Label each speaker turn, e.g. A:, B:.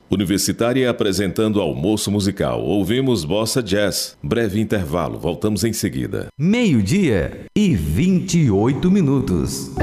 A: Universitária apresentando almoço musical. Ouvimos Bossa Jazz. Breve intervalo, voltamos em seguida.
B: 12:28.